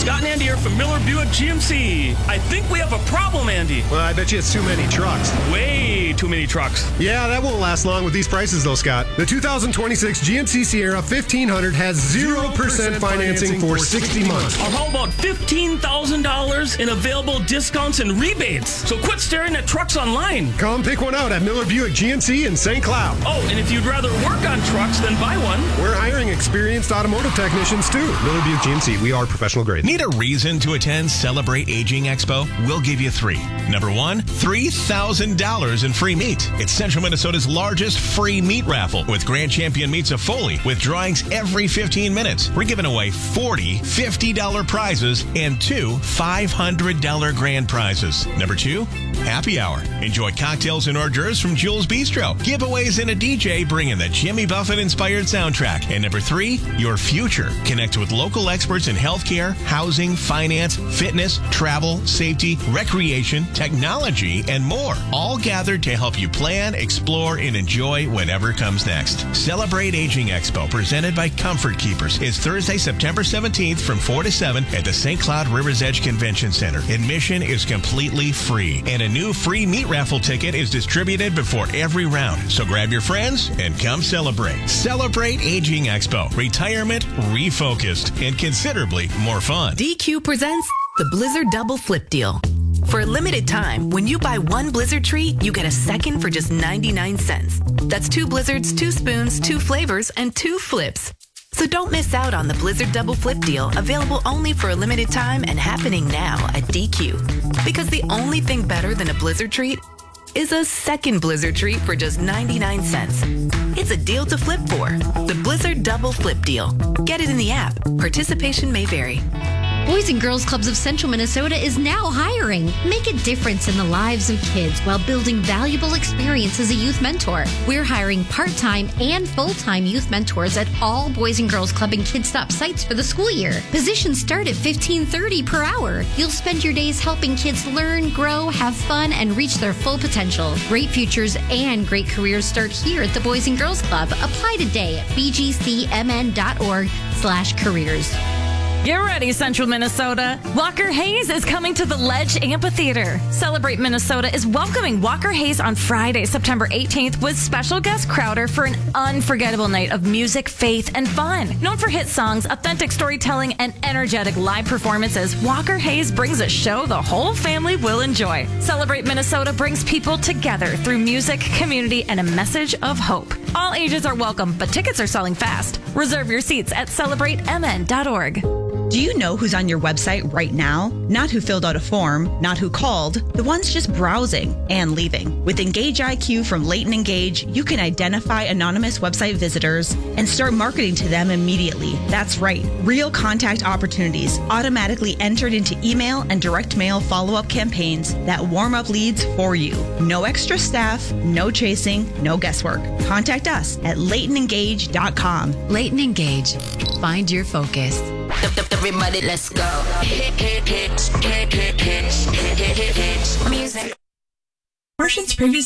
Scott and Andy here from Miller Buick GMC. I think we have a problem, Andy. Well, I bet you it's too many trucks. Way too many trucks. Yeah, that won't last long with these prices, though, Scott. The 2026 GMC Sierra 1500 has 0% financing for 60 months. Or how about $15,000 in available discounts and rebates? So quit staring at trucks online. Come pick one out at Miller Buick GMC in St. Cloud. Oh, and if you'd rather work on trucks than buy one, we're hiring experienced automotive technicians, too. Miller Buick GMC, we are professional grade. Need a reason to attend Celebrate Aging Expo? We'll give you 3. Number 1, $3,000 in free meat. It's Central Minnesota's largest free meat raffle with Grand Champion Meats of Foley with drawings every 15 minutes. We're giving away 40 $50 prizes and 2 $500 grand prizes. Number 2, happy hour. Enjoy cocktails and hors d'oeuvres from Jules Bistro. Giveaways and a DJ bringing the Jimmy Buffett-inspired soundtrack. And number 3, your future. Connect with local experts in healthcare, housing, finance, fitness, travel, safety, recreation, technology, and more. All gathered to help you plan, explore, and enjoy whatever comes next. Celebrate Aging Expo, presented by Comfort Keepers, is Thursday, September 17th from 4 to 7 at the St. Cloud Rivers Edge Convention Center. Admission is completely free, and a new free meat raffle ticket is distributed before every round. So grab your friends and come celebrate. Celebrate Aging Expo. Retirement refocused and considerably more fun. DQ presents the Blizzard Double Flip Deal. For a limited time, when you buy one Blizzard treat, you get a second for just 99 cents. That's 2 Blizzards, 2 spoons, 2 flavors, and 2 flips. So don't miss out on the Blizzard Double Flip Deal, available only for a limited time and happening now at DQ. Because the only thing better than a Blizzard treat is a second Blizzard treat for just 99 cents. It's a deal to flip for. The Blizzard Double Flip Deal. Get it in the app. Participation may vary. Boys and Girls Clubs of Central Minnesota is now hiring. Make a difference in the lives of kids while building valuable experience as a youth mentor. We're hiring part-time and full-time youth mentors at all Boys and Girls Club and Kids Stop sites for the school year. Positions start at $15.30 per hour. You'll spend your days helping kids learn, grow, have fun, and reach their full potential. Great futures and great careers start here at the Boys and Girls Club. Apply today at bgcmn.org/careers. Get ready, Central Minnesota. Walker Hayes is coming to the Ledge Amphitheater. Celebrate Minnesota is welcoming Walker Hayes on Friday, September 18th with special guest Crowder for an unforgettable night of music, faith, and fun. Known for hit songs, authentic storytelling, and energetic live performances, Walker Hayes brings a show the whole family will enjoy. Celebrate Minnesota brings people together through music, community, and a message of hope. All ages are welcome, but tickets are selling fast. Reserve your seats at CelebrateMN.org. Do you know who's on your website right now? Not who filled out a form, not who called, the ones just browsing and leaving. With Engage IQ from Leighton Engage, you can identify anonymous website visitors and start marketing to them immediately. That's right, real contact opportunities automatically entered into email and direct mail follow-up campaigns that warm up leads for you. No extra staff, no chasing, no guesswork. Contact us at LeightonEngage.com. Leighton Engage. Find your focus. Everybody, let's go. Music. Portions previously